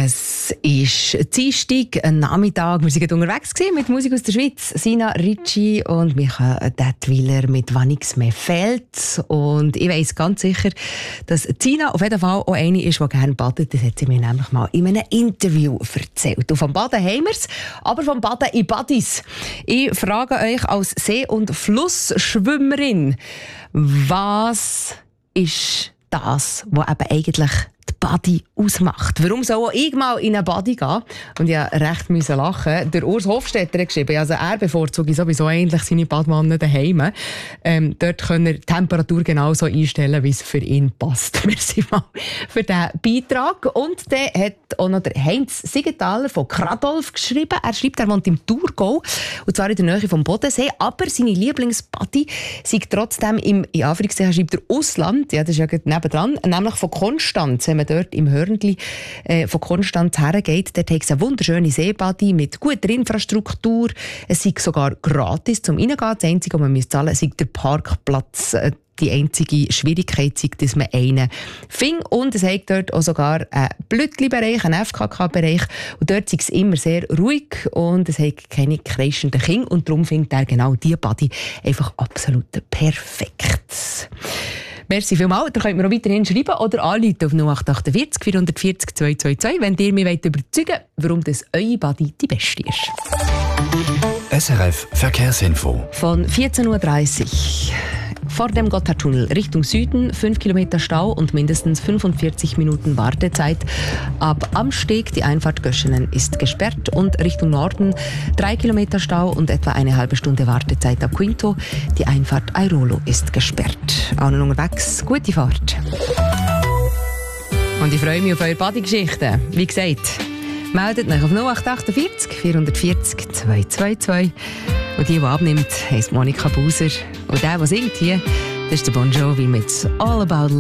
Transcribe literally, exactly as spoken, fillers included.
Es ist Dienstag, ein Nachmittag. Wir waren unterwegs mit Musik aus der Schweiz. Sina Ricci und Michael Detwiler mit «Wann nichts mehr fehlt». Und ich weiss ganz sicher, dass Sina auf jeden Fall auch eine ist, die gerne badet. Das hat sie mir nämlich mal in einem Interview erzählt. Und vom Baden haben wir es, aber vom Baden in Badis. Ich frage euch als See- und Flussschwimmerin, was ist das, was eben eigentlich die Badi ausmacht? Warum soll auch ich mal in eine Badi gehen? Und ja, recht müssen lachen. Der Urs Hofstetter hat geschrieben, also er bevorzugt sowieso eigentlich seine Badwanne daheim. Ähm, dort kann er die Temperatur genauso einstellen, wie es für ihn passt. Merci mal für diesen Beitrag. Und der hat auch noch der Heinz Siegenthaler von Kradolf geschrieben. Er schreibt, er wohnt im Thurgau, und zwar in der Nähe vom Bodensee. Aber seine Lieblingsbadi sei trotzdem im, in Anführungszeichen schreibt er, Ausland. Ja, das ist ja nebendran, nämlich von Konstanz. Wenn man dort im Hörnli äh, von Konstanz hergeht, dort hat es eine wunderschöne Seebadi mit guter Infrastruktur. Es sei sogar gratis zum Reingehen. Das Einzige, was man muss zahlen muss, ist der Parkplatz. Äh, Die einzige Schwierigkeit ist, dass man einen findet. Und es hat dort auch sogar einen Blütli-Bereich, einen F K K-Bereich. Und dort ist es immer sehr ruhig und es hat keine kreischenden Kinder. Und darum findet er genau diese Badi einfach absolut perfekt. Merci vielmals. Da könnt ihr mir auch weiterhin schreiben oder anrufen auf null acht acht vier vier vier null zwei zwei zwei, wenn ihr mich überzeugen wollt, warum das eure Badi die beste ist. S R F Verkehrsinfo. Von vierzehn Uhr dreißig. Vor dem Gotthardtunnel Richtung Süden fünf Kilometer Stau und mindestens fünfundvierzig Minuten Wartezeit. Ab Amsteg die Einfahrt Göschenen ist gesperrt und Richtung Norden drei Kilometer Stau und etwa eine halbe Stunde Wartezeit ab Quinto. Die Einfahrt Airolo ist gesperrt. Allen unterwegs, gute Fahrt. Und ich freue mich auf eure Badi-Geschichten. Wie gesagt, meldet euch auf null acht acht vier vier vier null zwei zwei zwei. Und die, die abnimmt, heisst Monika Buser. Und der, der singt hier, das ist der Bon Jovi mit «All About